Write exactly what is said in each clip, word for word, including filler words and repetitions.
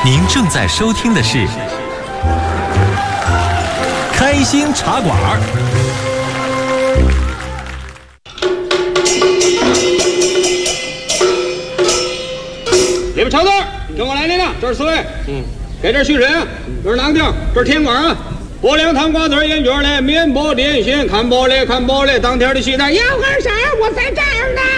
您正在收听的是《开心茶馆》。 你们朝字，跟我来领领，这是四位。嗯，给这续审，这是哪个地儿？这是天馆啊。拨凉汤瓜子烟卷嘞，面包点心，看包嘞，看包嘞，当天的西餐。要干啥？我在这儿呢。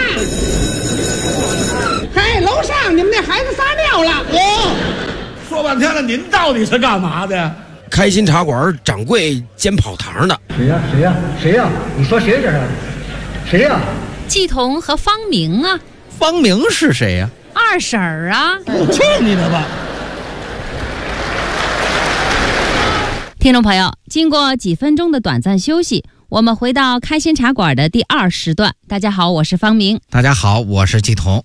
嘿，楼上你们那孩子撒尿了。 哦，说半天了，您到底是干嘛的？ 开心茶馆掌柜兼跑堂的。 谁呀？谁呀？谁呀？你说谁这是？谁呀？ 季彤和方明啊。 方明是谁呀？ 二婶儿啊！ 去你的吧！ 听众朋友，经过几分钟的短暂休息，我们回到开心茶馆的第二时段。大家好，我是方明。 大家好，我是季彤。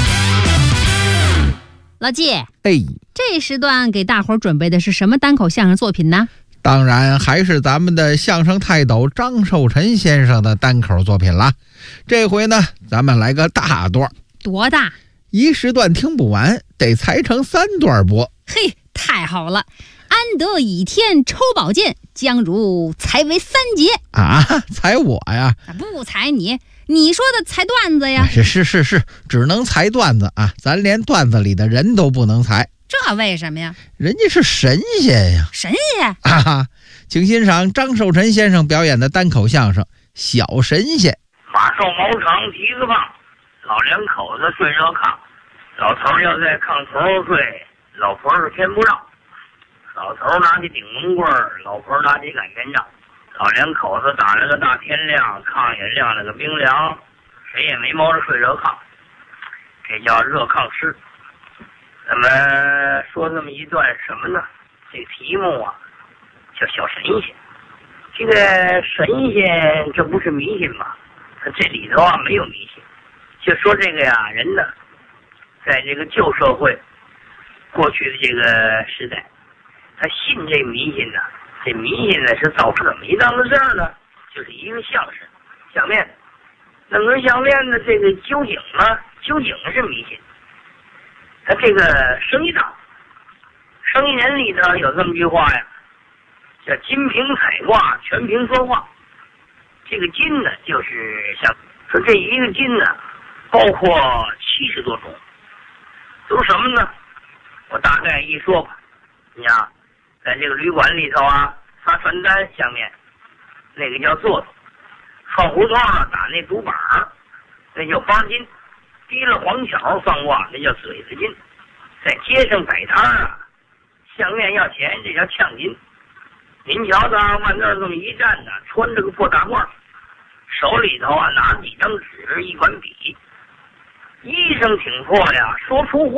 老季， 哎， 这时段给大伙儿准备的是什么单口相声作品呢？ 当然还是咱们的相声泰斗张寿臣先生的单口作品啦。这回呢，咱们来个大段。 多大？ 一时段听不完，得裁成三段播。 嘿，太好了！安得倚天抽宝剑，将汝裁为三截啊！裁我呀？ 不裁你，你说的裁段子呀？ 是是是是，只能裁段子啊！咱连段子里的人都不能裁， 这为什么呀？ 人家是神仙呀！ 神仙啊！请欣赏张寿臣先生表演的单口相声《小神仙》。 马瘦毛长蹄子胖，老两口子睡热炕，老头要在炕头睡，老婆是偏不让。老头拿起顶门棍儿，老婆拿起擀面杖，老两口子打了个大天亮，炕也亮了个冰凉，谁也没摸着睡热炕，这叫热炕诗。咱们说这么一段什么呢？这个题目啊叫小神仙。这个神仙这不是迷信吗？这里头啊没有迷信，就说这个呀人呢，在这个旧社会过去的这个时代，他信这迷信呢，这迷信呢是造成怎么一档子事儿呢？就是一个相声相面，弄根相面的这个究竟呢，究竟是迷信。他这个生意大，生意人里头有这么句话呀，叫金瓶彩卦，全凭说话。这个金呢，就是像说这一个金呢，包括七十多种，都是什么呢？我大概一说吧。你啊，在这个旅馆里头啊，发传单相面，那个叫座头；串胡同啊，打那竹板那叫八金；提了黄巧放卦，那叫嘴子金；在街上摆摊啊，相面要钱，这叫呛金。您瞧他往那儿这么一站呢，穿着个破大褂，手里头啊拿几张纸一管笔，衣裳挺破呀，说出话